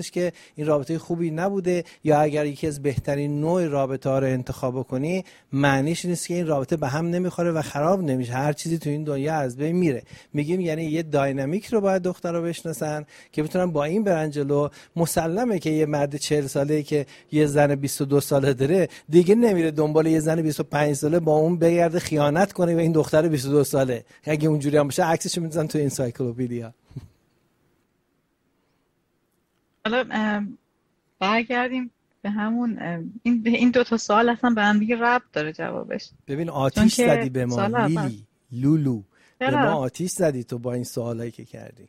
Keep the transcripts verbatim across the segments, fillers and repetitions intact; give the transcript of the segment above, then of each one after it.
که این رابطه خوبی نبوده، یا اگر یکی از بهترین نوع رابطه ها رو انتخاب کنی معنیش نیست که این رابطه به هم نمیخوره و خراب نمیشه. هر چیزی تو این دنیا از بین میره. میگیم یعنی یه داینامیک رو باید دخترها بشناسن که بتونن با این برن جلو. مسلمه که یه مرد چهل ساله که یه زن بیست و دو ساله داره دیگه نمیره دنبال یه زن بیست و پنج ساله با اون بگرده خیانت کنه و این دختر بیست و دو ساله. اگه اونجوری هم باشه عکسشو میذارن تو انسایکلوپدیا. حالا برگردیم به همون این این دو تا سوال اصلا به هم دیگه ربط داره جوابش. ببین آتیش زدی به ما لیلی لولو، به ما آتیش زدی تو با این سوالایی که کردی.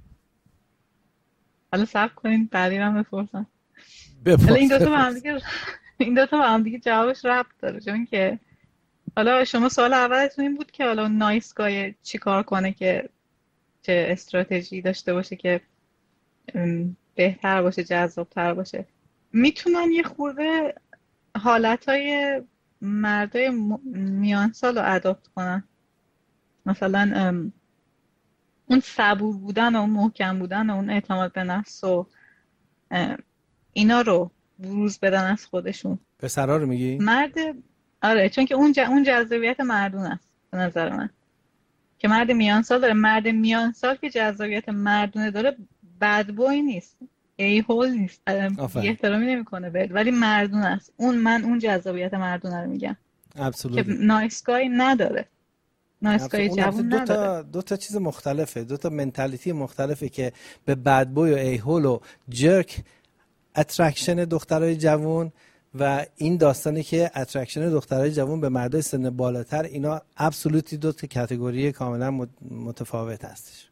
حالا صبر کنین بعدی هم بپرسم. حالا این دو تا به هم دیگه این دو تا به هم دیگه جوابش ربط داره، چون که حالا شما سوال اولتون این بود که حالا نایس گای چیکار کنه که چه استراتژی داشته باشه که بهتر باشه، جذاب‌تر باشه. میتونن یه خورده حالتهای مردای میان سال رو اداپت کنن، مثلا اون صبور بودن و اون محکم بودن و اون اعتماد به نفس و اینا رو بروز بدن از خودشون. پسرا رو میگی؟ مرد آره، چون که اون ج... اون جذابیت مردون است به نظر من، که مرد میان سال داره. مرد میان سال که جذابیت مردونه داره بد بوی نیست، ای هول نیست، بی احترامی نمیکنه بهت، ولی مردون است. اون من اون جذابیت مردونه رو میگم که نایسگای نداره. نایسگای جوون دو تا نداره. دو تا چیز مختلفه، دو تا منتالیتی مختلفه که به بد بوی و ای هول و جرک اترکشن دخترای جوون و این داستانی که اترکشن دخترای جوون به مردای سن بالاتر، اینا ابسولوتی دو تا کاتگوری کاملا متفاوت هستش.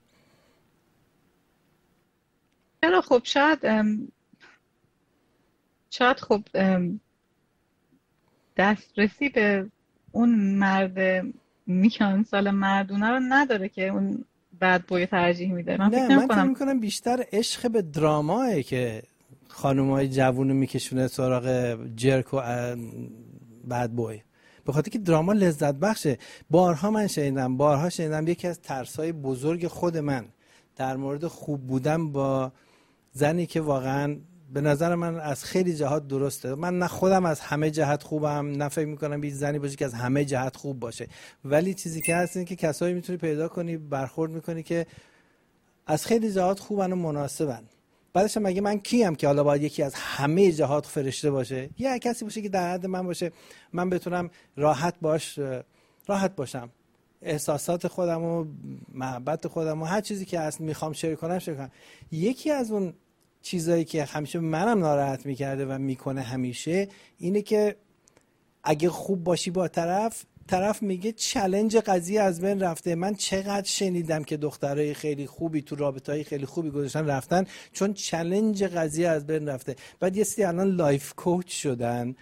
چرا؟ خب شاید شاید خب دسترسی به اون مرد میان سال مردونه رو نداره که اون بد بوی ترجیح میده. من فکر نه، من فکر میکنم بیشتر عشق به دراماه که خانومای جوونو میکشونه سراغ جرک و بد بوی، به خاطر که دراما لذت بخشه. بارها من شنیدم بارها شنیدم یکی از ترسای بزرگ خود من در مورد خوب بودن با زنی که واقعا به نظر من از خیلی جهات درسته، من نه خودم از همه جهت خوبم، نه فکر میکنم یه زنی باشه که از همه جهت خوب باشه، ولی چیزی که هست اینه که کسایی میتونی پیدا کنی برخورد میکنی که از خیلی جهات خوبن و مناسبن. بعدش هم مگه من کیم که حالا باید یکی از همه جهات فرشته باشه؟ یه کسی باشه که در حد من باشه، من بتونم راحت باش راحت باشم، احساسات خودم و محبت خودم و هر چیزی که هست میخوام شیر کنم شیر کنم. یکی از اون چیزایی که همیشه منم ناراحت میکرده و میکنه همیشه اینه که اگه خوب باشی با طرف، طرف میگه چالش قضیه از بین رفته. من چقدر شنیدم که دخترای خیلی خوبی تو رابطه‌های خیلی خوبی گذاشتن رفتن چون چالش قضیه از بین رفته. بعد یه سری الان لایف کوچ شدن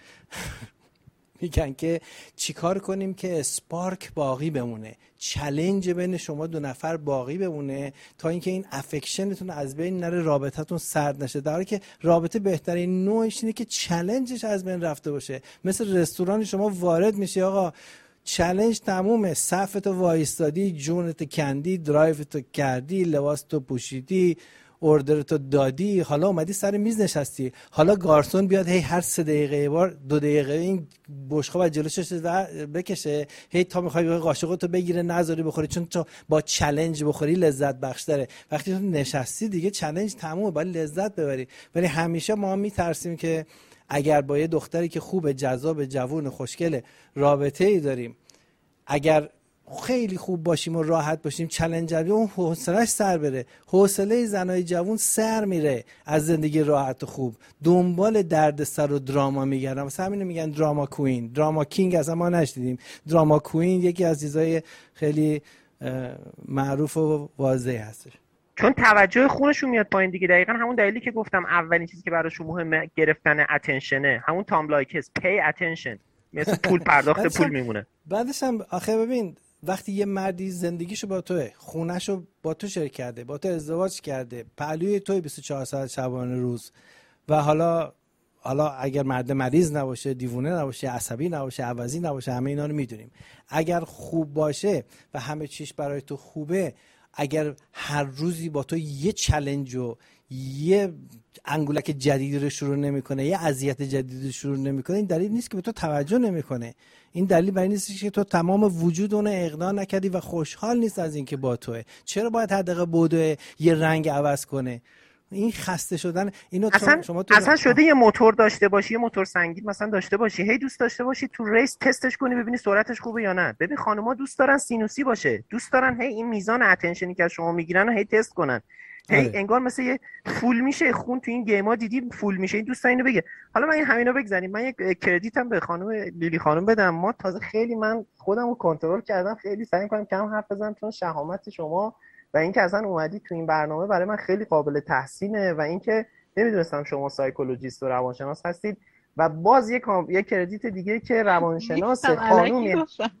میگن که چیکار کنیم که اسپارک باقی بمونه، چالش بین شما دو نفر باقی بمونه تا اینکه این افکشنتون از بین نره، رابطتون سرد نشه. در حالی که رابطه بهترین نوعش اینه که چالشش از بین رفته باشه. مثل رستوران شما وارد میشی، آقا چالش تمومه، صفتو وایستادی، جونت کندی، درایوتو کردی، لباستو پوشیدی، اوردرتو دادی، حالا اومدی سر میز نشستی، حالا گارسون بیاد هی هر سه دقیقه یه بار دو دقیقه این بشقاب از جلوش بکشه، هی تا میخوای قاشقتو بگیره نذاری بخوری، چون تو با چالش بخوری لذت بخش داره. وقتی تو نشستی دیگه چالش تمومه، باید لذت ببری. ولی همیشه ما میترسیم که اگر با یه دختری که خوب، جذاب، جوون، خوشگله رابطه ای داریم، اگر خیلی خوب باشیم و راحت باشیم، چالش اون حوصله‌اش سر بره. حوصله زنای جوون سر میره از زندگی راحت و خوب، دنبال دردسر و دراما میگردن. واسه همین میگن دراما کوین، دراما کینگ از ما نشدیدیم. دراما کوین یکی از چیزای خیلی معروف و واضحی هستش، چون توجه خونشون میاد پایین دیگه. دقیقاً همون دلیلی که گفتم اولین چیزی که براشون مهمه گرفتن اتنشنه، همون تام لایکس، پی اتنشن، مثل پول پرداخت پول میمونه. بعدش هم آخه ببین وقتی یه مردی زندگیشو با توه، خونهشو با تو شریک کرده، با تو ازدواج کرده، پهلوی توی بیست و چهار ساعت شبانه روز، و حالا حالا اگر مرد مریض نباشه، دیوونه نباشه، عصبی نباشه، عوضی نباشه، همه اینا رو میدونیم، اگر خوب باشه و همه چیش برای تو خوبه، اگر هر روزی با تو یه چالش و یه انگولک جدیدی رو شروع نمیکنه، یه اذیت جدیدی رو شروع نمیکنه، این دلیل نیست که به تو توجه نمیکنه. این دلیل برای نیست که تو تمام وجود اون اقدام نکردی و خوشحال نیست از اینکه با توه. چرا باید هر دقیقه بدوه یه رنگ عوض کنه؟ این خسته شدن اینو اصلا شما تو اصلا شده یه موتور داشته باشی، یه موتور سنگین مثلا داشته باشی، هی دوست داشته باشی تو ریس تستش کنی ببینی سرعتش خوبه یا نه. ببین خانوما دوست دارن سینوسی باشه، دوست دارن هی این میزان اتنشنی که شما میگیرن رو هی تست کنن. هی آره. انگار مثل یه فول میشه خون تو این گیما، دیدی فول میشه. این دوستا اینو بگه. حالا من این همینا بگذاریم، من یک کردیت هم به خانم لیلی خانم بدم. ما تازه خیلی من خودم رو کنترل کردم، خیلی سعی می‌کنم کم حرف بزنم، چون شهامت شما و اینکه اصلا اومدی تو این برنامه برای من خیلی قابل تحسینه و اینکه نمیدونستم شما سایکولوژیست و روانشناس هستید. و باز یک یک کردیت دیگه که روانشناس خانومی،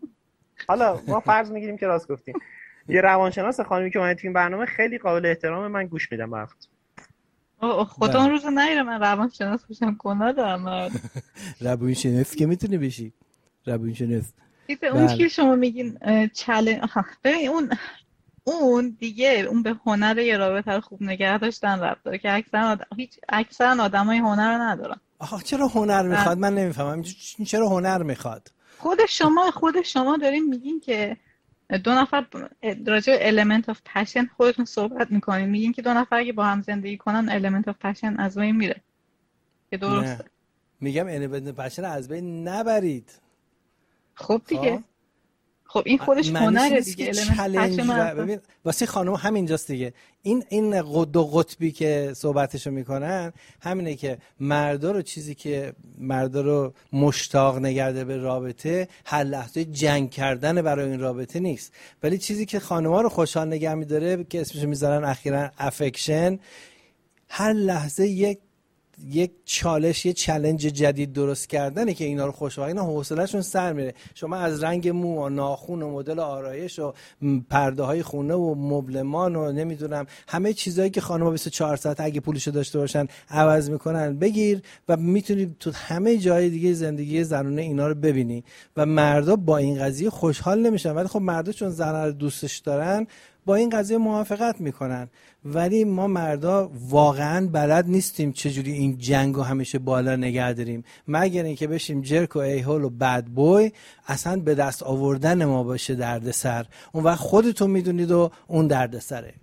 حالا ما فرض میگیریم که راست گفتیم، یه روانشناس خانومی که اومد تو این برنامه خیلی قابل احترام، من گوش میدم برات. اوه خدا اون روز نمیره من روانشناس بشم کنا دارم. روانشناس که میتونه بشی روانشناس. اون که شما میگین چالش، ببین اون اون دیگه اون به هنر یه رابطه رو خوب نگه داشتن ربط داره که اکثر آدم هیچ اکثر آدمای هنر رو ندارن. آها چرا هنر میخواد؟ من نمیفهمم چرا هنر میخواد. خود شما خود شما دارین میگین که دو نفر راجع به element of passion خودتون صحبت میکنین، میگین که دو نفر اگه با هم زندگی کنن element of passion از بین میره، که درسته؟ نه. میگم element of passion از بین نبرید. خب دیگه آه. خب این خودش هنره دیگه. چالش ببین واسه خانم همینجاست دیگه. این این دو قطبی که صحبتشو میکنن همینه که مردا رو چیزی که مردا رو مشتاق نگرده به رابطه هر لحظه جنگ کردن برای این رابطه نیست، ولی چیزی که خانم‌ها رو خوشحال نگه می‌داره که اسمش میذارن اخیراً افکشن، هر لحظه یک یک چالش، یک چالش جدید درست کردنه که اینا رو خوشحال، اینا حوصله‌شون سر میره. شما از رنگ مو و ناخن و مدل آرایش و پرده های خونه و مبلمان و نمیدونم همه چیزایی که خانم‌ها بیست و چهار ساعت اگه پولشو داشته باشن عوض میکنن بگیر و میتونی تو همه جای دیگه زندگی زنونه اینا رو ببینی و مردا با این قضیه خوشحال نمیشن. ولی خب مردا چون زن‌ها رو دوستش دارن با این قضیه موافقت میکنن. ولی ما مردا واقعا بلد نیستیم چجوری این جنگو همیشه بالا نگه داریم، مگر اینکه بشیم جرک و ایهول و بد بوی، اصلا به دست آوردن ما باشه دردسر. اون وقت خودتون میدونید و اون دردسره.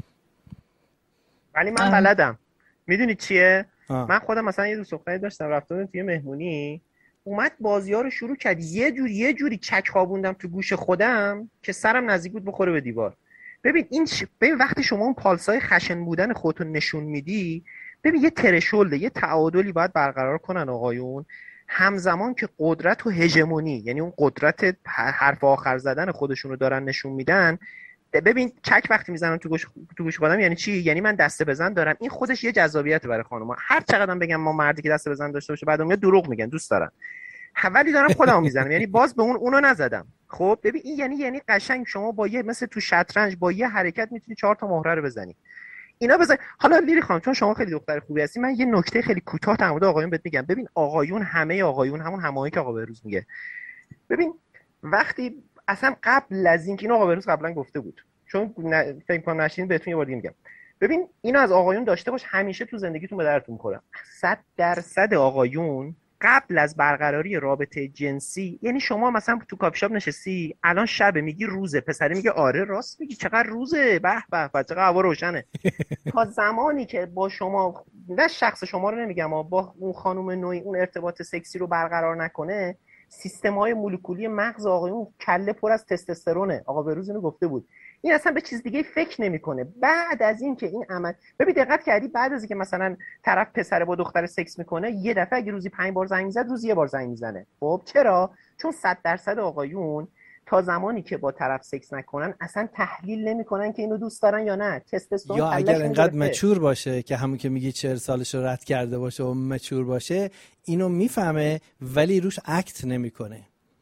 ولی من بلدم. میدونید چیه؟ آه. من خودم مثلا یه دوست دختری داشتم رفتم توی مهمونی، اومد بازی‌ها رو شروع کرد، یه جوری یه جوری چک خوابوندم تو گوش خودم که سرم نزدیک بود بخوره به دیوار. ببین این ش... ببین وقتی شما اون پالسای خشن بودن خودتون نشون میدی، ببین یه ترشولده، یه تعادلی باید برقرار کنن آقایون، همزمان که قدرت و هژمونی، یعنی اون قدرت حرف آخر زدن خودشون رو دارن نشون میدن. ببین چک وقتی میزنن تو گوش تو گوش خودم یعنی چی؟ یعنی من دسته بزن دارم. این خودش یه جذابیت برای خانم‌ها. هر چقدرم بگم ما مردی که دسته بزن داشته باشه بعدم میاد دروغ میگن، دوست دارن. ولی دارم خودمو میزنم، یعنی باز به اون اونو نزدم. خب ببین این یعنی یعنی قشنگ شما با یه مثل تو شطرنج با یه حرکت میتونی چهار تا مهره رو بزنی. اینا بزن. حالا لیلی خانم چون شما خیلی دختر خوبی هستی، من یه نکته خیلی کوتاه در مورد آقایون بهت میگم. ببین آقایون، همه آقایون، همون همایی که آقا بهروز میگه، ببین وقتی اصلا قبل از اینکه این آقا بهروز قبلا گفته بود، چون فکر کنم نشین بهتون یه بار دیگه میگم، ببین اینو از آقایون داشته باش، همیشه تو زندگیتون به درتون میخوره. صد درصد آقایون قبل از برقراری رابطه جنسی، یعنی شما مثلا تو کافی شاپ نشستی الان شب میگی روزه، پسری میگه آره راست میگی چقدر روزه، به به به چقدر هوا روشنه. تا زمانی که با شما، نه شخص شما رو نمیگم، با اون خانم نوعی اون ارتباط سکسی رو برقرار نکنه، سیستم‌های مولکولی مغز آقایون کله پر از تستوسترونه. آقا بهروز اینو گفته بود. این اصلا به چیز دیگه فکر نمیکنه. بعد از این که این عمل، ببین دقت کردی بعد از اینکه مثلا طرف پسر با دختر سکس میکنه، یه دفعه اگه روزی پنج بار زنگ میزد روزی یه بار زنگ میزنه. خب چرا؟ چون صد درصد آقایون تا زمانی که با طرف سکس نکنن اصلا تحلیل نمیکنن که اینو دوست دارن یا نه. تستوسترون یا اگر انقدر مچور باشه که همون که میگی چهل سالش رو رد کرده باشه و مچور باشه، اینو میفهمه ولی روش اکت نمیکنه.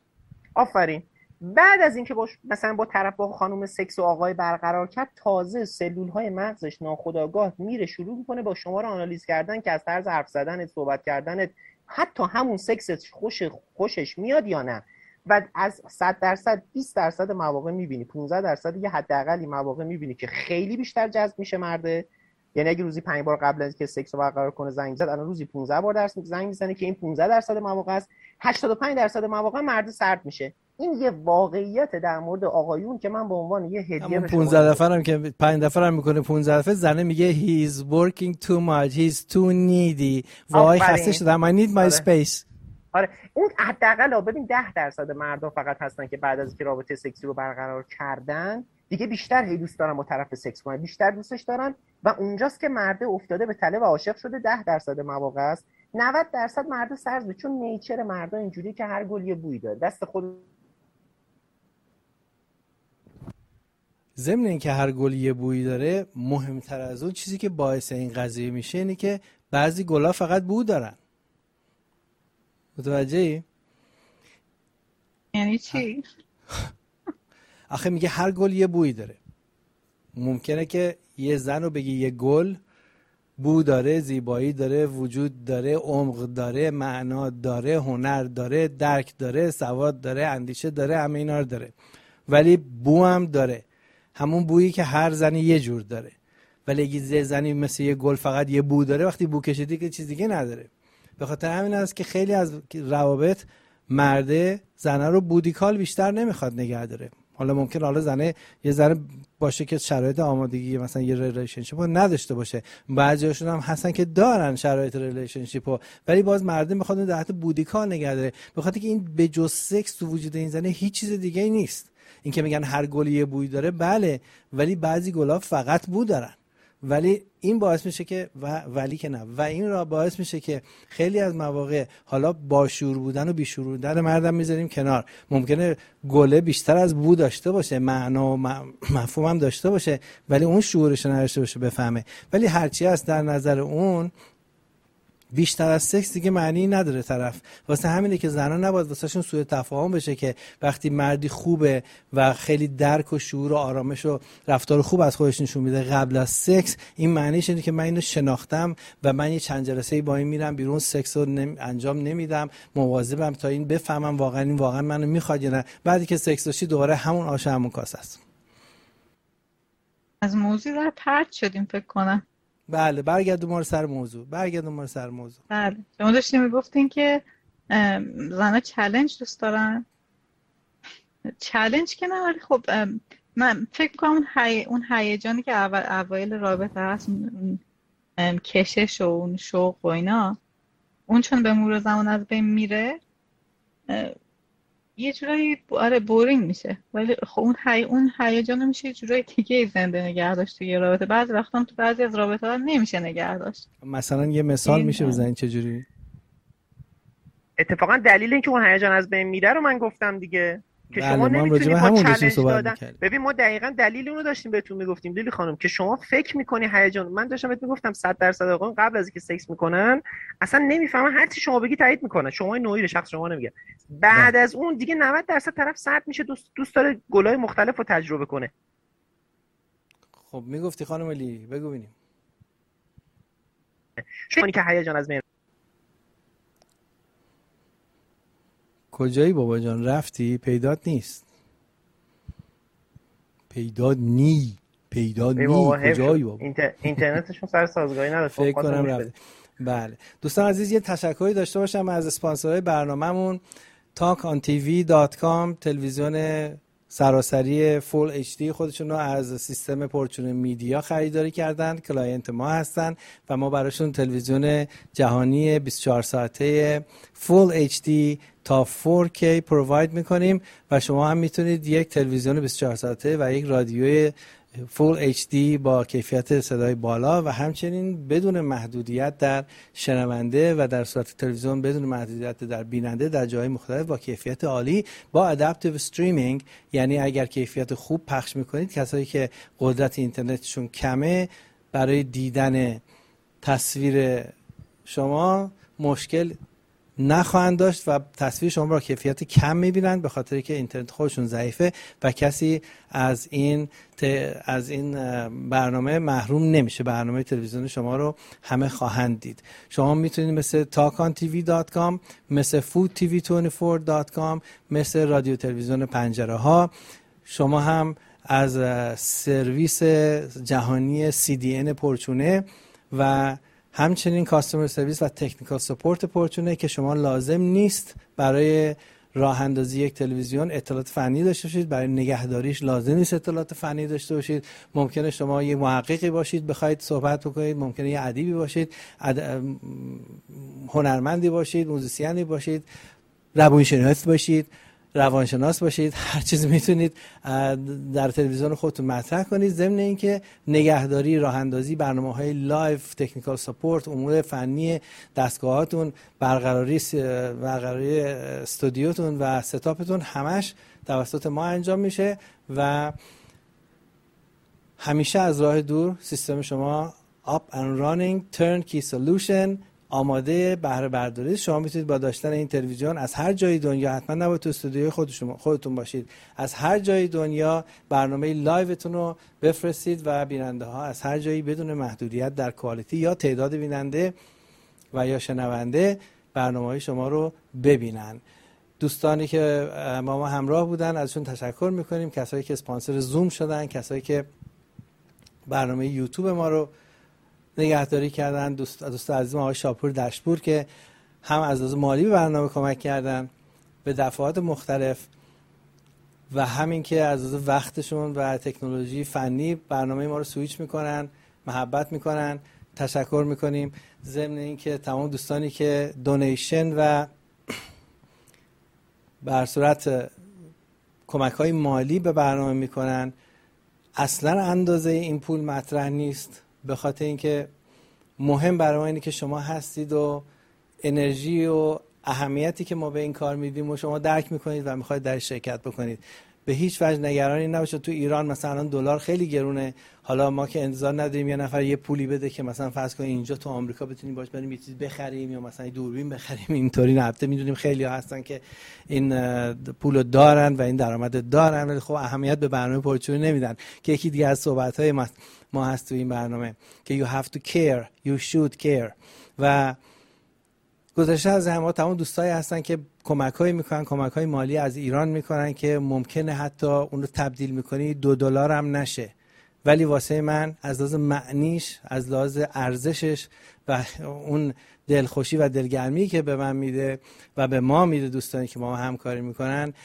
آفرین. بعد از اینکه با مثلا با طرف با خانم سکس و آقای برقرار کرد، تازه سلول‌های مغزش ناخودآگاه میره شروع میکنه با شما رو آنالیز کردن که از طرز حرف زدنت، صحبت کردنت، حتی همون سکست خوش خوشش میاد یا نه. و از صد درصد بیست درصد مواقع میبینی، پانزده درصد یه حداقلی مواقع میبینی که خیلی بیشتر جذب میشه مرده یعنی اگه روزی پنج بار قبل از که سکس رو برقرار کنه زنگ میزد، الان روزی پانزده بار درس زنگ میزنه که این پانزده درصد مواقع است. هشتاد و پنج درصد مواقع مرد سرد میشه. این یه واقعیت در مورد آقایون که من به عنوان یه هدیه به شما پانزده دفعه هم که پنج دفعه هم میکنه، پانزده دفعه زنه میگه he's working too much, he's too needy. وای خسته شدم، I need my آره. space. آره اون حداقل ببین ده درصد مردا فقط هستن که بعد از اینکه رابطه سکسی رو برقرار کردن دیگه بیشتر هی دوست دارن با طرف سکس کنن، بیشتر دوستش دارن و اونجاست که مرد افتاده به تله و عاشق شده. ده درصد مواقع است. نود درصد مرد سرزه، چون نیچر مردا اینجوریه که هر گل یه بویی داره. دست خود ضمن اینکه هر گل یه بویی داره، مهمتر از اون چیزی که باعث این قضیه میشه اینه که بعضی گل‌ها فقط بو دارن. متوجهی؟ یعنی چی؟ آخه میگه هر گل یه بویی داره. ممکنه که یه زن رو بگی یه گل بو داره، زیبایی داره، وجود داره، عمق داره، معنا داره، هنر داره، درک داره، سواد داره، اندیشه داره، همه اینا رو داره، ولی بو هم داره، همون بویی که هر زنی یه جور داره. ولی اگه یه زنی مثل یه گل فقط یه بو داره، وقتی بو کشیدی که چیز دیگه نداره. به خاطر همین است که خیلی از روابط مرده زنه رو بودیکال بیشتر نمیخواد نگه داره. حالا ممکن حالا زنه یه ذره باشه که شرایط آمادگی مثلا یه ریلیشنشیپ رو نداشته باشه، بعضیاشون هم هستن که دارن شرایط ریلیشنشیپ رو، ولی باز مرده میخواد در حد بودیکال نگه داره، به خاطر که این به جز سکس تو وجود این زنه هیچ چیز دیگه ای نیست. این که میگن هر گلی یه بوی داره، بله، ولی بعضی گلا فقط بو دارن. ولی این باعث میشه که و ولی که نه و این را باعث میشه که خیلی از مواقع حالا با شعور بودن و بی شعور بودن مردم میذاریم کنار، ممکنه گله بیشتر از بو داشته باشه، معنا و مفهوم هم داشته باشه، ولی اون شعورش نداشته باشه بفهمه. ولی هرچی هست در نظر اون بیشتر از سکس دیگه معنی نداره طرف. واسه همینه که زنا نباید واسهشون سوء تفاهم بشه که وقتی مردی خوبه و خیلی درک و شعور و آرامش و رفتار خوب از خودش نشون میده قبل از سکس، این معنیش اینه که من اینو شناختم و من یه چند جلسه‌ای با این میرم بیرون، سکس رو نمی... انجام نمیدم، مواظبم تا این بفهمم واقعا این واقعا منو میخواد یا نه. بعدی که سکس داشتی دوباره همون آش همون کاسه است. از موضوع را پرت شدیم فکر کنم. بله برگردیم ما رو سر موضوع برگردیم ما رو سر موضوع بله شما داشتیم میگفتین که زنها چالش دوست دارن. چالش که نه، ولی خب من فکر کنم اون هی... اون هیجانی که اول اوایل رابطه هست، کشش و اون شوق و اینا، اون چون به مرور زمان از بین میره یه جورایی آره بورینگ میشه. ولی خب اون هی اون هیجان میشه یه جورایی دیگه زنده نگه داشت توی رابطه. بعضی وقتا هم تو بعضی از رابطه ها نمیشه نگه داشت. مثلا یه مثال میشه بزنین چجوری؟ اتفاقا دلیل اینکه اون هیجان از بین میره رو من گفتم دیگه، که بله، شما نمیتونید با چالش دادن. ببین ما دقیقاً دلیل اون رو داشتیم بهتون میگفتیم لیلی خانم، که شما فکر میکنی هیجان، من داشتم بهتون میگفتم صد درصد آقایون قبل از اینکه سکس میکنن اصلا نمیفهمن، هر چی شما بگی تایید میکنن، شما نوعی شخص شما نمیگه. بعد نه. از اون دیگه نود درصد طرف سرد میشه، دوست دوست داره گلای مختلف رو تجربه کنه. خب میگفتی خانم لیلی، بگو ببینیم. شما که هیجان از بین کجایی بابا جان؟ رفتی؟ پیدات نیست. پیدات نی پیدات نی کجایی بابا؟ اینتر... اینترنتشون سر سازگاری نداره. فکر کنم رفت. بله دوستان عزیز، یه تشکری داشته باشم از اسپانسرهای برنامه‌مون تاک آن تی وی دات کام، تلویزیون سراسری فول اچ دی خودشون رو از سیستم پورچون میدیا خریداری کردن، کلاینت ما هستن و ما براشون تلویزیون جهانی بیست و چهار ساعته فول اچ دی تا فور کی پروواید میکنیم و شما هم میتونید یک تلویزیون بیست و چهار ساعته و یک رادیوی فول اچ دی با کیفیت صدای بالا و همچنین بدون محدودیت در شنونده و در صورت تلویزیون بدون محدودیت در بیننده در جای مختلف با کیفیت عالی با ادپتیو استریمینگ. یعنی اگر کیفیت خوب پخش میکنید، کسایی که قدرت اینترنتشون کمه، برای دیدن تصویر شما مشکل نخواهند داشت و تصویر شما را کیفیت کم میبینند به خاطر که اینترنت خودشون ضعیفه و کسی از این از این برنامه محروم نمیشه. برنامه تلویزیون شما رو همه خواهند دید. شما میتونید مثل تاک آن تی وی دات کام، مثل فود تی وی بیست و چهار دات کام، مثل رادیو تلویزیون پنجره ها، شما هم از سرویس جهانی سی دی ان پورچونه و همچنین کاستومر سرویس و تکنیکال سپورت پورچونه که شما لازم نیست برای راه اندازی یک تلویزیون اطلاعات فنی داشته باشید، برای نگهداریش لازم نیست اطلاعات فنی داشته باشید. ممکنه شما یه محققی باشید بخواید صحبت بکنید، ممکنه یه ادیبی باشید، اد... هنرمندی باشید، موزیسیانی باشید، روانشناس باشید، روانشناس باشید، هر چیزی میتونید در تلویزیون خودتون مطرح کنید. ضمن اینکه نگهداری، راه اندازی، برنامه‌های لایو، تکنیکال سپورت، امور فنی دستگاهاتون، برقراری برقراری استودیوتون و ستاپتون همش توسط ما انجام میشه و همیشه از راه دور سیستم شما up and running turnkey solution آماده بهره برداری. شما میتونید با داشتن این تلویزیون از هر جای دنیا، حتما نباید تو استودیوی خودتون خودتون باشید، از هر جای دنیا برنامه لایوتون رو بفرستید و بیننده ها از هر جایی بدون محدودیت در کوالیتی یا تعداد بیننده و یا شنونده برنامه‌های شما رو ببینن. دوستانی که ما ما همراه بودن ازشون تشکر میکنیم، کسایی که اسپانسر زوم شدن، کسایی که برنامه یوتیوب ما رو نگهداری کردن، دوست دوست عزیزم آقای شاپور دشپور که هم از لحاظ مالی به برنامه کمک کردن به دفعات مختلف و همین که از لحاظ وقتشون و تکنولوژی فنی برنامه ما رو سویچ میکنن، محبت میکنن. تشکر میکنیم. ضمن اینکه تمام دوستانی که دونیشن و به صورت کمک‌های مالی به برنامه میکنن، اصلا اندازه این پول مطرح نیست، به خاطر اینکه مهم برای ما اینه که شما هستید و انرژی و اهمیتی که ما به این کار میدیم و شما درک میکنید و میخواید در شرکت بکنید. به هیچ وجه نگرانی نباشید. تو ایران مثلا دلار خیلی گرونه، حالا ما که انتظار نداریم یه نفر یه پولی بده که مثلا فرض کنید اینجا تو آمریکا بتونیم باش بریم یه چیز بخریم یا مثلا دوربین بخریم. اینطوری نه. البته میدونیم خیلی ها هستن که این پولو دارن و این درآمد دارن ولی خب اهمیت به برنامه پورچونه نمیدن، که یکی دیگه از صحبت‌های ما ما هست تو این برنامه که you have to care, you should care. و گذشته از همه تمام دوستایی هستن که کمک‌هایی میکنن، کمک‌های مالی از ایران میکنن که ممکنه حتی اون رو تبدیل میکنی دو دلار هم نشه، ولی واسه من از لحاظ معنیش، از لحاظ ارزشش و اون دلخوشی و دلگرمی که به من میده و به ما میده، دوستانی که ما همکاری میکنن،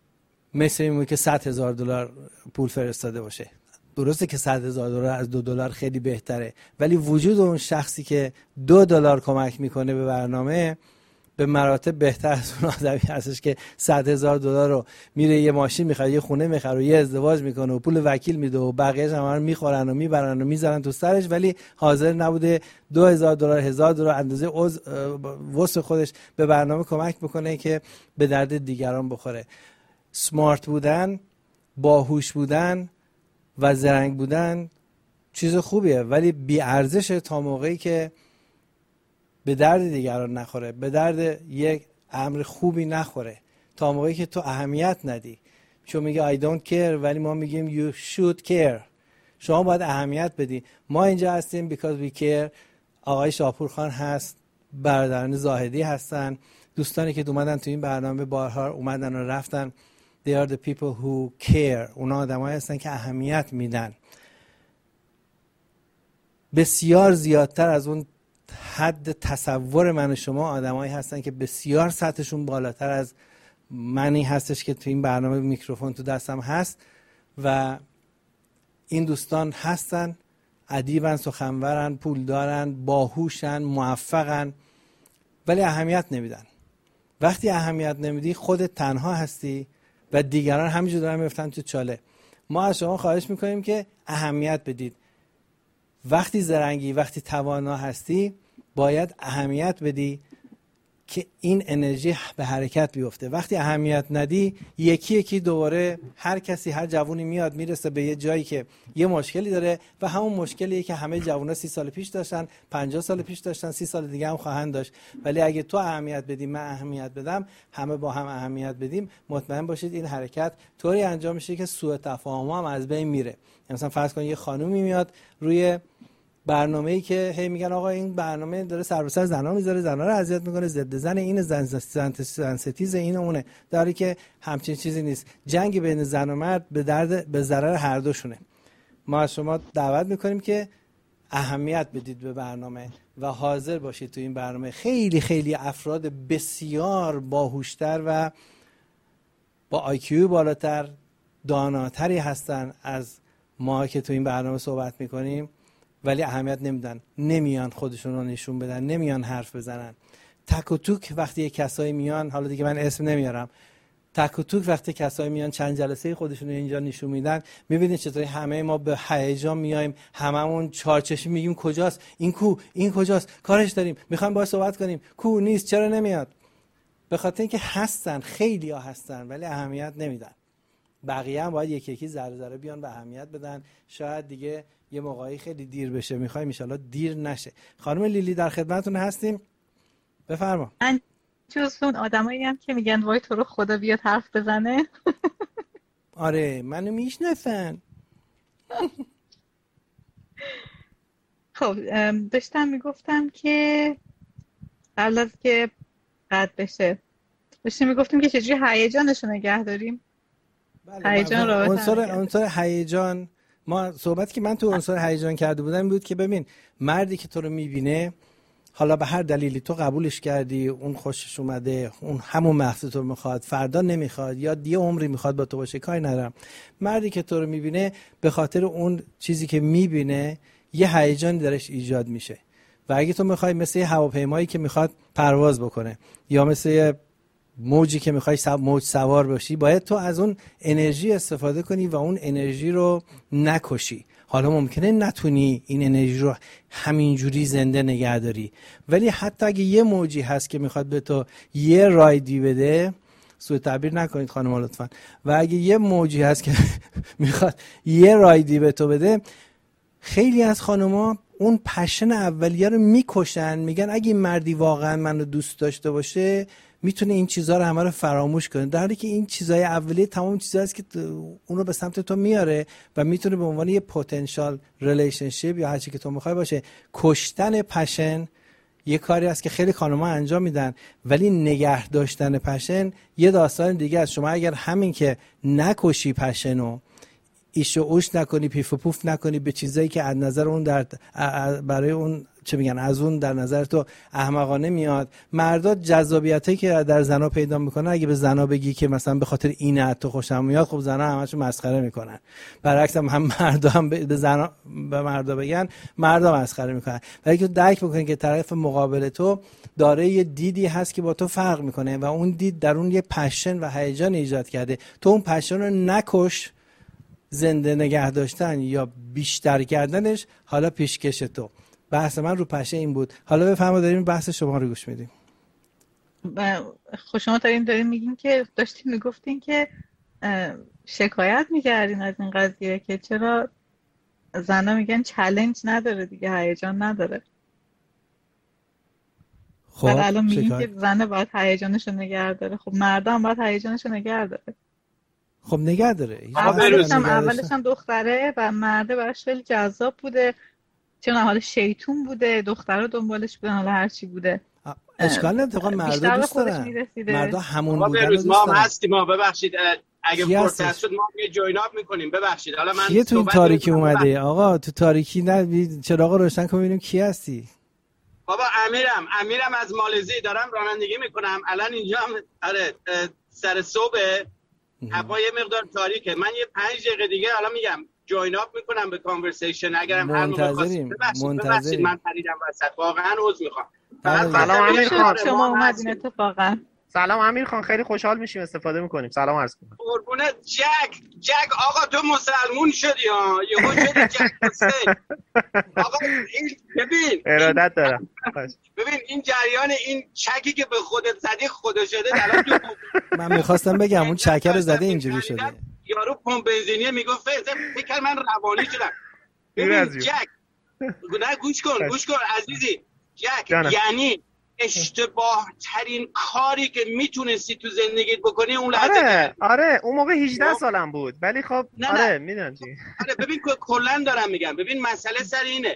مثل این که صد هزار دلار پول فرستاده باشه. درسته که صد هزار دلار از دو دلار خیلی بهتره، ولی وجود اون شخصی که دو دلار کمک میکنه به برنامه به مراتب بهتر از اون آدمی هستش که صد هزار دلار رو میره یه ماشین میخره، یه خونه میخره و یه ازدواج میکنه و پول وکیل میده و بقیه‌اش هم رو میخورن و میبرن و میذارن تو سرش، ولی حاضر نبوده دو هزار دلار، هزار دلار اندازه وسع خودش به برنامه کمک بکنه که به درد دیگران بخوره. سمارت بودن، باهوش بودن و زرنگ بودن چیز خوبیه، ولی بی ارزشه تا موقعی که به درد دیگران نخوره، به درد یک امر خوبی نخوره، تا موقعی که تو اهمیت ندی. چون میگه I don't care ولی ما میگیم you should care. شما باید اهمیت بدی. ما اینجا هستیم because we care. آقای شاپور خان هست، برادران زاهدی هستن، دوستانی که اومدن تو این برنامه بارها اومدن و رفتن. They are the people who care. اونا آدمایی هستن که اهمیت میدن. بسیار زیادتر از اون حد تصور من و شما آدمایی هستن که بسیار سطحشون بالاتر از منی هستش که تو این برنامه میکروفون تو دستم هست و این دوستان هستن، ادیبن، سخنورن، پولدارن، باهوشن، موفقن، ولی اهمیت نمیدن. وقتی اهمیت نمیدی خودت تنها هستی و دیگران همینجور دارن میفتن تو چاله. ما از شما خواهش میکنیم که اهمیت بدید. وقتی زرنگی، وقتی توانا هستی باید اهمیت بدی که این انرژی به حرکت بیفته. وقتی اهمیت ندی یکی یکی دوباره هر کسی، هر جوونی میاد میرسه به یه جایی که یه مشکلی داره و همون مشکلیه که همه جوونا سی سال پیش داشتن، پنجاه سال پیش داشتن، سی سال دیگه هم خواهند داشت. ولی اگه تو اهمیت بدی، من اهمیت بدم، همه با هم اهمیت بدیم، مطمئن باشید این حرکت طوری انجام میشه که سوء تفاهم هم از بین میره. مثلا فرض کن یه خانومی میاد روی برنامه‌ای که هی میگن آقا این برنامه داره سر به سر زنا میذاره، زنا رو اذیت میکنه، ضد زن این، زن زن ستیز این اونه، داره که همچین چیزی نیست. جنگ بین زن و مرد به درد به ضرر هر دوشونه. ما از شما دعوت میکنیم که اهمیت بدید به برنامه و حاضر باشید تو این برنامه. خیلی خیلی افراد بسیار باهوشتر و با آی کیو بالاتر، داناتری هستن از ما که تو این برنامه صحبت میکنیم، ولی اهمیت نمیدن، نمیان خودشون رو نشون بدن، نمیان حرف بزنن. تک و توک وقتی یک کسایی میان، حالا دیگه من اسم نمیارم، تک و توک وقتی کسایی میان چند جلسه خودشون رو اینجا نشون میدن، میبینید چطوری همه ما به هیجان میایم، هممون چارچشی میگیم کجاست این، کو این کجاست، کارش داریم، میخوایم باهاش صحبت کنیم، کو نیست، چرا نمیاد؟ به خاطر اینکه هستن، خیلی ها هستن ولی اهمیت نمیدن. بقیه هم باید یکی یکی ذره ذره بیان و اهمیت بدن. شاید دیگه یه موقعی خیلی دیر بشه، میخوایم ان شاءالله دیر نشه. خانم لیلی در خدمتتون هستیم، بفرما. من جز اون آدمایی هم که میگن وای تو رو خدا بیاد حرف بزنه. آره منو میشناسن. خب داشتم میگفتم که قبل از که قد بشه داشتیم میگفتیم که چجوری هیجانش رو نگه داریم. هیجان رو عنصر عنصر هیجان، ما صحبتی که من تو عنصر هیجان کرده بودم بود که ببین مردی که تو رو میبینه، حالا به هر دلیلی تو قبولش کردی، اون خوشش اومده، اون همون مقصد تو میخواد، فردا نمیخواد یا یه عمری میخواد با تو باشه، کاری ندارم. مردی که تو رو میبینه به خاطر اون چیزی که میبینه یه هیجانی درش ایجاد میشه و اگه تو میخوای مثل یه هواپیمایی که میخواد پرواز بکنه یا مثل یه موجی که میخوای موج سوار باشی، باید تو از اون انرژی استفاده کنی و اون انرژی رو نکشی. حالا ممکنه نتونی این انرژی رو همینجوری زنده نگه داری، ولی حتی اگه یه موجی هست که میخواد به تو یه رایدی بده، سوء تعبیر نکنید خانم لطفا، و اگه یه موجی هست که میخواد یه رایدی به تو بده، خیلی از خانوما اون پشن اولیه رو میکشن، میگن اگه این مردی واقعا منو دوست داشته باشه میتونه این چیزها رو همه رو فراموش کنه، در حالی که این چیزهای اولیه تمام چیزایی است که اون رو به سمت تو میاره و میتونه به عنوان یه پتانسیال ریلیشنشیپ یا هر چی که تو میخوای باشه. کشتن پشن یه کاری است که خیلی خانم‌ها انجام میدن، ولی نگه داشتن پشن یه داستان دیگه است. شما اگر همین که نکشی پشنو، ایش و اوش نکنی، پیف و پوف نکنی به چیزایی که از نظر اون در برای اون چه میگن از اون در نظر تو احمقانه میاد. مردا جذابیتی که در زنا پیدا میکنن، اگه به زنا بگی که مثلا به خاطر اینه از تو خوشم میاد، خب زنا همشو مسخره میکنن. برعکس هم, هم مردا هم به زنا به مردا بگن، مردا مسخره میکنن. ولی که درک بکنی که طرف مقابل تو داره یه دیدی هست که با تو فرق میکنه و اون دید در اون یه پشن و هیجان ایجاد کرده، تو اون پشن رو نکش. زنده نگه داشتن یا بیشتر کردنش حالا پیشکش تو. بحث من رو پشه این بود. حالا بفرما داریم بحث شما رو گوش میدیم. خوش شما داریم داریم میگین که داشتین میگفتین که شکایت میکردین از این قضیه که چرا زنا میگن چالش نداره دیگه، هیجان نداره. خب الان میگین که زنه باید هیجانش رو نگه داره، خب مردا هم باید هیجانش رو نگه داره. خب نگه داره. اولش هم اولش هم دختره و مرده براش خیلی جذاب بوده، چون حالا شیطون بوده، دختره دنبالش بودن، حالا هر چی بوده. اشکال نداره، مردا دوست دارن. مردا همون بودن. بروز ما هم هستیم، ما ببخشید اگه فرصت شد ما یه جوین اپ میکنیم. ببخشید حالا من کی تو این تاریکی اومده؟ آقا تو تاریکی نه، چراغ روشن کن ببینیم کی هستی. بابا امیرم امیرم از مالزی دارم رانندگی میکنم الان اینجا هم. آره سر صبح هوا یه مقدار تاریکه. من یه پنج دقیقه دیگه حالا میگم جوین اپ میکنم به کانورسیشن. اگرم هر موقع خواستید ببخشید من پریدم وسط، واقعا عذر میخوام. سلام امیر خان، شما اومدین اتفاقا. سلام امیر خان، خیلی خوشحال میشیم استفاده میکنیم. سلام عرض کنم. قربونت جک. جک آقا تو مسلمون شدی ها، یهو شدی جک حسین. آقا این ببین ارادت دارم. ببین این جریان این چکی که به خودت زدی خدا شده الان تو. من میخواستم بگم اون چکر رو زده اینجوری شده. یارو پمپ بنزینی میگفت فکر من روانی شدم. ببین جک نه گوش کن گوش کن عزیزی. جک یعنی اشتباه ترین کاری که میتونستی تو زندگیت بکنی اون لحظه. آره آره اون موقع هجده سالم بود، ولی خب آره میدونم چی. آره ببین کلا دارم میگم، ببین مسئله سر اینه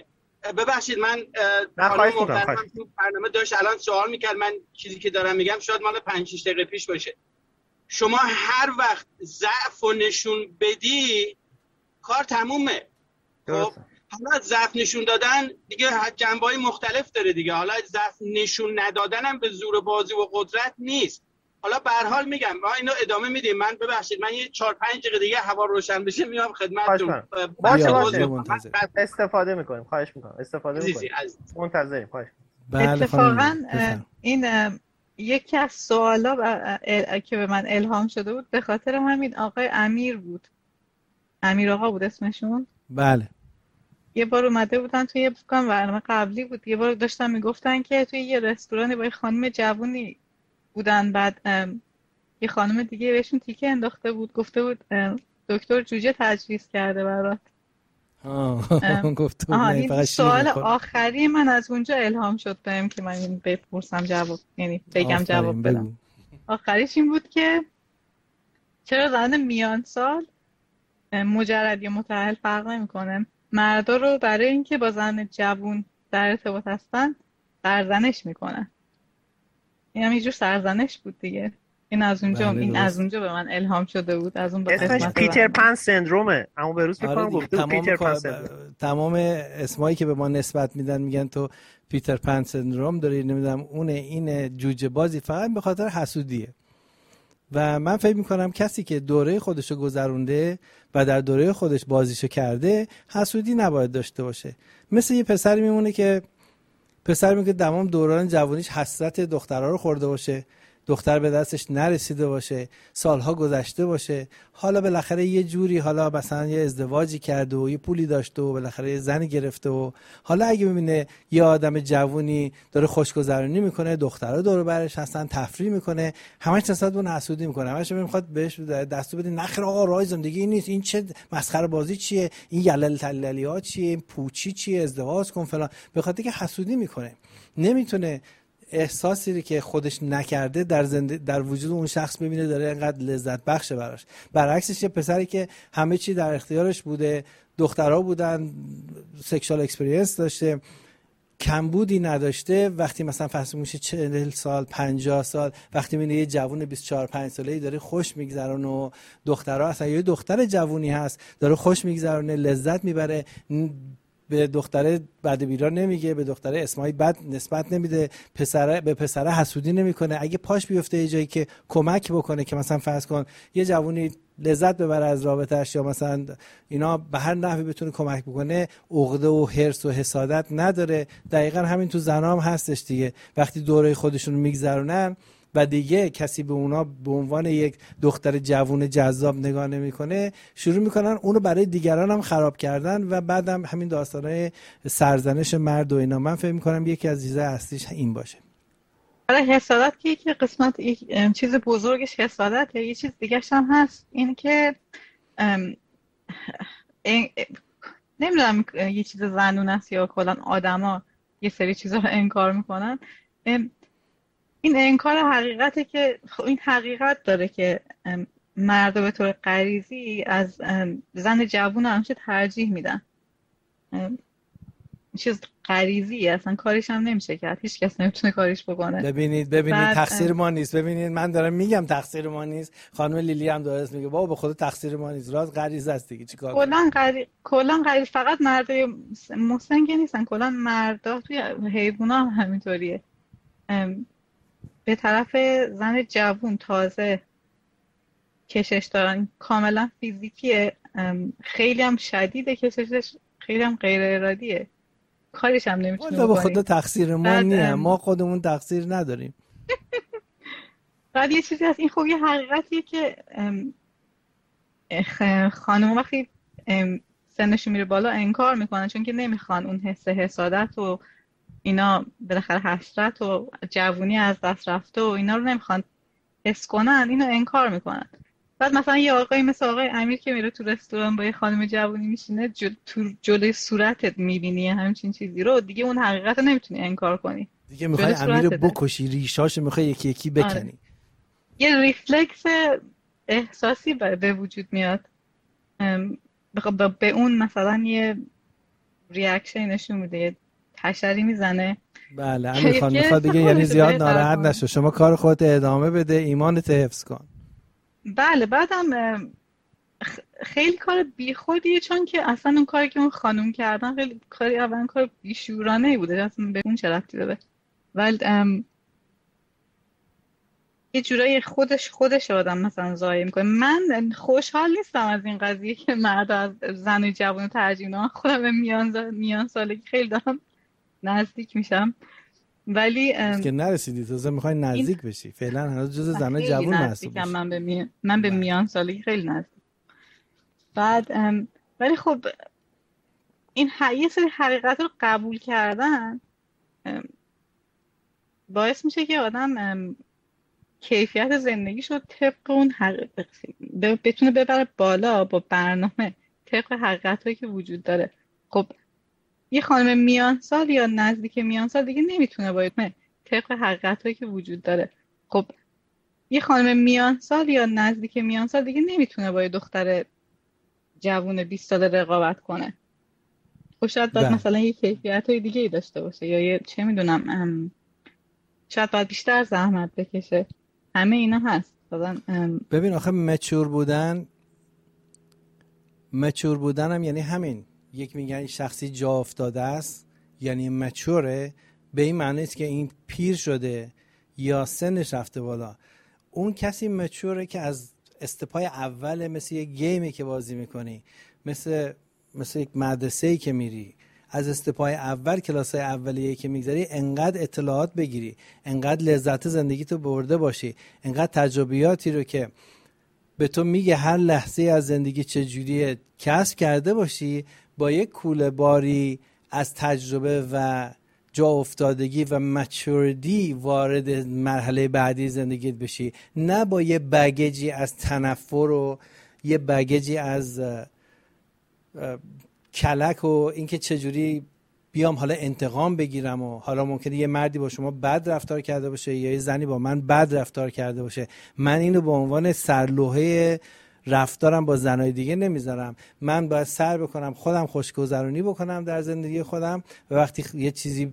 ببخشید من خانم محترمم تو برنامه داشت الان سوال میکرد، من چیزی که دارم میگم شاید مال پنج شش دقیقه پیش باشه. شما هر وقت ضعف و نشون بدی کار تمومه. خب حالا ضعف نشون دادن دیگه جنبه‌های مختلف داره دیگه. حالا ضعف نشون ندادن هم به زور بازی و قدرت نیست. حالا به هر حال میگم ما اینو ادامه میدیم. من ببخشید من یه چهار پنج دقیقه دیگه هوا روشن بشه میام خدمتتون. باشه باشه استفاده میکنیم. خواهش میکنم استفاده میکنیم. منتظریم. خواهش میکنم. اتفاقا این یکی از سوالا که به من الهام شده بود به خاطر همین آقای امیر بود. امیر آقا بود اسمشون؟ بله. یه بار اومده بودن توی یه بکنم برنامه قبلی بود، یه بار داشتن میگفتن که توی یه رستورانی با یه خانم جوونی بودن، بعد یه خانم دیگه بهشون تیکه انداخته بود، گفته بود دکتر جوجه تجویز کرده برات. آه گفته بود نه فقط سوال آخری من از اونجا الهام شد بهم که من این بپرسم جواب، یعنی بگم جواب بدم. آخریش این بود که چرا زن میان سال مجرد یا متأهل فرق نمیکنه، مردا رو برای اینکه با زن جوون در ارتباط هستن سرزنش میکنن. این هم یه جور سرزنش بود دیگه. این از اونجا این درست. از اونجا به من الهام شده بود. از اون اسمش پیتر پن سندرومه. اما بروز فکر کنم گفته پیتر پن سندروم. تمام اسمایی که به ما نسبت میدن میگن تو پیتر پن سندروم داری، نمیدونم اون این جوجه بازی، فقط به خاطر حسودیه. و من فکر میکنم کسی که دوره خودشو گذرونده و در دوره خودش بازیشو کرده حسودی نباید داشته باشه. مثل یه پسری میمونه که پسر میگه تمام دوران جوانیش حسرت دخترها رو خورده باشه، دختر به دستش نرسیده باشه، سالها گذشته باشه، حالا بالاخره یه جوری حالا مثلا یه ازدواجی کرده و یه پولی داشته و بالاخره یه زنی گرفته و حالا اگه ببینه یه آدم جوونی داره خوشگذرونی میکنه، دخترها دور و برش هستن، تفریح میکنه، همش نسبت به اون حسودی میکنه، همش میخواد بهش دستور بده نخیر آقا راه زندگی نیست، این چه مسخره بازی چیه، این یلل تللی‌ها چیه، این پوچی چیه، ازدواج کن فلان، به خاطر که حسودی میکنه. نمیتونه احساسی که خودش نکرده در زنده در وجود اون شخص ببینه داره اینقدر لذت بخشه براش. برعکسش یه پسری که همه چی در اختیارش بوده، دخترها بودن، سکشوال اکسپریانس داشته، کمبودی نداشته، وقتی مثلا فرض میشه چهل سال پنجاه سال وقتی میبینه یه جوون بیست و چهار پنج ساله‌ای داره خوش میگذرونه و دخترها اصلا یه دختر جوونی هست داره خوش میگذرونه، لذت میبره، به دختره بد بیرا نمیگه، به دختره اسمای بد نسبت نمیده، پسره به پسره حسودی نمیکنه، اگه پاش بیفته یه جایی که کمک بکنه که مثلا فرض کن یه جوونی لذت ببره از رابطه‌اش یا مثلا اینا به هر نحوی بتونه کمک بکنه، عقده و حرص و حسادت نداره. دقیقاً همین تو زنام هستش دیگه. وقتی دوره خودشون میگذرونن و دیگه کسی به اونا به عنوان یک دختر جوون جذاب نگاه نمیکنه، شروع میکنن اونو برای دیگران هم خراب کردن و بعدم همین داستانای سرزنش مرد و اینا. من فکر میکنم یکی از چیزای اصلیش این باشه. آره حسادت که یک قسمت یک چیز بزرگش حسادته، یه چیز دیگه‌ش هم هست این که نمیدونم یه چیز زنون است یا کلا آدما یه سری چیزا رو انکار میکنن. این انکار حقیقته که این حقیقت داره که مرد به طور غریزی از زن جوون همیشه ترجیح میدن. چیز غریزیه، اصلا کارش هم نمیشه کرد، هیچ کس نمیتونه کاریش بکنه. ببینید ببینید تقصیر ما نیست. ببینید من دارم میگم تقصیر ما نیست، خانم لیلی هم درست میگه بابا به خود تقصیر ما نیست، راز غریزه است دیگه، چیکار کنیم؟ کلا غریزه کلا غریزه فقط مرد مسن که نیستن، کلا مردا توی حیونا هم همینطوریه. به طرف زن جوون تازه کشش دارن، کاملا فیزیکیه، خیلی هم شدیده کششش، خیلی هم غیر ارادیه، کارش هم نمیتونه بکنه. به خدا تقصیر ما نیست، ما خودمون تقصیر نداریم. بعد یه چیزی هست، این خب یه حقیقتیه که خانم وقتی سنشون میره بالا انکار میکنن، چون که نمیخوان اون حس حسادت و اینا، بالاخره حسرت و جوونی از دست رفته و اینا رو نمیخوان حس کنن، اینو انکار میکنن. بعد مثلا یه آقایی مثل آقای امیر که میره تو رستوران با یه خانم جوونی میشینه، جل... تو جلوی صورتت میبینی همچین چیزی رو، دیگه اون حقیقت رو نمیتونی انکار کنی، دیگه میخوای امیر رو بکشی، ریشاشو میخوای یکی یکی بکنی. آره. یه ریفلکس احساسی به وجود میاد، به اون مثلا یه ریاکشن نشون میده، یه حشری میزنه. بله امیر خان میخواد دیگه یعنی زیاد ناراحت نشو، شما کار خودت ادامه بده، ایمانت حفظ کن. بله بعدم خیلی کار بیخودیه، چون که اصلا اون کاری که اون خانم کردن خیلی کاری اول کار بیشورانه بوده، اصلا به اون چه ربطی داره. ولی یه جورایی خودش خودش آدم مثلا ضایع میکنه. من خوشحال نیستم از این قضیه که مرد از زن جوان ترجیح میدن. خودم به میان میان سالگی خیلی دارم نزدیک میشم، ولی که نرسیدی تو میخوای نزدیک این... بشی. فعلا هنوز جز زن جوان محسوب میشی. من به می... من به میان سالگی خیلی نزدیک. بعد ام... ولی خب این ح... یه سری حقیقت رو قبول کردن ام... باعث میشه که آدم ام... کیفیت زندگیش رو طبق اون حقیقت ب... بتونه ببره بالا با برنامه، طبق حقیقتایی که وجود داره. خب یه خانم میان سال یا نزدیک میان سال دیگه نمیتونه باید نه طبق حقیقتایی که وجود داره. خب یه خانم میان سال یا نزدیک میان سال دیگه نمیتونه با دختر جوون بیست ساله رقابت کنه. خب شاید باید مثلا یه کیفیتای دیگه ای داشته باشه، یا یه چه میدونم شاید باید بیشتر زحمت بکشه. همه اینا هست. ببین آخه مچور بودن مچور بودن هم یعنی همین، یک میگن شخصی جا افتاده است یعنی مچوره، به این معنی است که این پیر شده یا سنش رفته بالا. اون کسی مچوره که از استپای اول، مثل یک گیمی که بازی میکنی، مثل مثل یک مدرسه‌ای که میری، از استپای اول، کلاسای اولیه‌ای که میگذری، انقدر اطلاعات بگیری، انقدر لذت زندگیتو برده باشی، انقدر تجربیاتی رو که به تو میگه هر لحظه از زندگی چجوریه کسب کرده باشی، با یک کوله باری از تجربه و جا افتادگی و مچوردی وارد مرحله بعدی زندگیت بشی، نه با یه بگیجی از تنفر و یه بگیجی از کلک و اینکه چجوری بیام حالا انتقام بگیرم. و حالا ممکنه یه مردی با شما بد رفتار کرده باشه یا یه زنی با من بد رفتار کرده باشه، من اینو به عنوان سرلوحه رفتارم با زنای دیگه نمیذارم. من باید سر بکنم خودم خوشگذرونی بکنم در زندگی خودم، و وقتی یه چیزی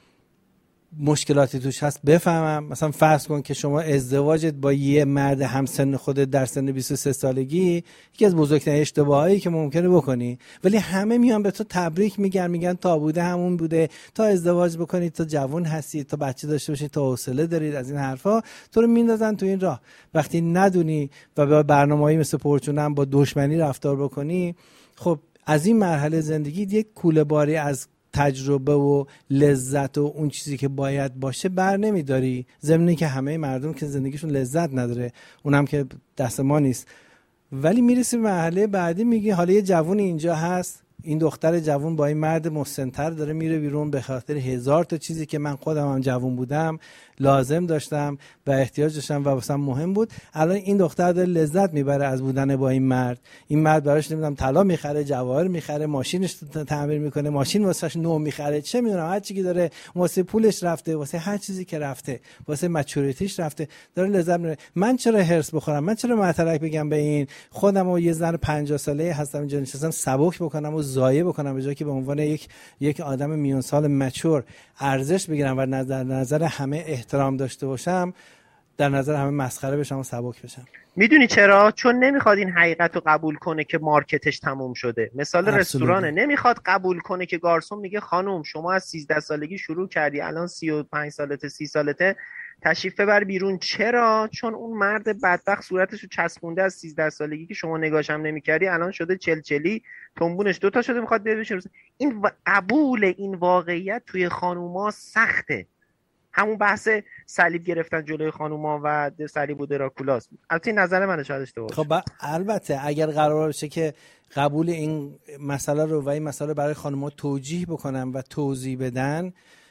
مشکلاتی توش هست بفهمم. مثلا فرض کن که شما ازدواجت با یه مرد همسن خودت در سن بیست و سه سالگی یکی از بزرگترین اشتباهایی که ممکنه بکنی، ولی همه میان به تو تبریک میگن، میگن تا بوده همون بوده، تا ازدواج بکنید، تا جوان هستید، تا بچه داشته باشید، تا حوصله دارید، از این حرفا تو رو میندازن تو این راه. وقتی ندونی و با برنامه‌ای مثل پرچونه هم با دشمنی رفتار بکنی، خب از این مرحله زندگی یک کوله باری از تجربه و لذت و اون چیزی که باید باشه بر نمیداری. ضمنی که همه مردم که زندگیشون لذت نداره، اونم که دست ما نیست. ولی میرسی به مرحله بعدی، میگی حالا یه جوون اینجا هست، این دختر جوون با این مرد مسن‌تر داره میره بیرون به خاطر هزار تا چیزی که من خودم هم جوون بودم لازم داشتم و احتیاج داشتم و واسم مهم بود. الان این دختر داره لذت میبره از بودن با این مرد. این مرد براش نمیدونم طلا میخره، جواهر میخره، ماشینش تعمیر میکنه، ماشین واسش نو میخره، چه میدونم هر چیزی داره، واسه پولش رفته، واسه هر چیزی که رفته، واسه مچوریتیش رفته، داره لذت میبره. من چرا هرس بخورم؟ من چرا معترک بگم به این خودمو یه زن پنجاه ساله هستم اینجا نشستم سبک بکنم و ضایع بکنم، به جای که به عنوان یک یک آدم میون سال مچور ارزش بگیرم و نظر نظر همه احترام داشته باشم، در نظر همه مسخره بشم و سبک بشم. میدونی چرا؟ چون نمیخواد این حقیقت رو قبول کنه که مارکتش تموم شده. مثال رستورانه، نمیخواد قبول کنه که گارسون میگه خانم شما از سیزده سالگی شروع کردی، الان سی و پنج سالته، سی سالته، تشریف ببر بیرون. چرا؟ چون اون مرد بدبخت صورتش رو چسبونده از سیزده سالگی که شما نگاش هم نمی‌کردی، الان شده چلچلی، تنبونش دوتا شده، میخواد بیاد بشه. این قبول این واقعیت توی خانوما سخته. همون بحث صلیب گرفتن جلوی خانوما و صلیب و دراکولاس. البته نظر منه، شاید اشتباه باشه. خب البته اگر قرار باشه که قبول این مسئله رو و این مسئله برای خانوما توجیه بکنن و توضیح بدن،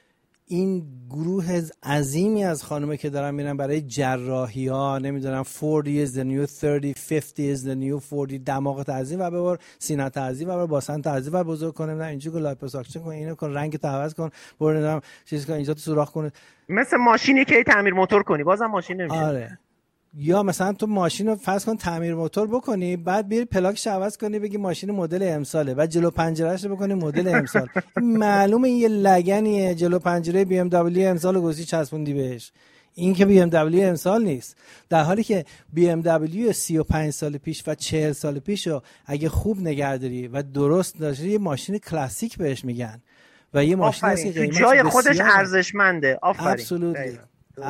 این گروه عظیمی از خانومه که دارن میرن برای جراحی ها، نمیدونم forty is the new thirty, fifty is the new forty، دماغ تعظیم و ببر، سینه تعظیم و ببر، باسن تعظیم و بزرگ کنه، نه اینجوری لایپوساکشن کن، اینو کن، رنگ تو عوض کن، برو نمیدونم چیز کن، اینجا تو سوراخ کن، مثل ماشینی که تعمیر موتور کنی بازم ماشین نمیشه. آره یا مثلا تو ماشین رو فرض کن تعمیر موتور بکنی، بعد بری پلاکش عوض کنی بگی ماشین مدل امساله، بعد جلو پنجرهش رو بکنی مدل امسال. این معلومه این یه لگنیه، جلو پنجره بی ام دبلیو امسال گذاشتی چسبوندی بهش. این که بی ام دبلیو امسال نیست، در حالی که بی ام دبلیو سی و پنج سال پیش و چهل سال پیش رو اگه خوب نگهداری و درست داشتی یه ماشین کلاسیک بهش میگن و یه ماشین هست که قیمتش جای خودش ارزشمنده. آفرین. Absolutely.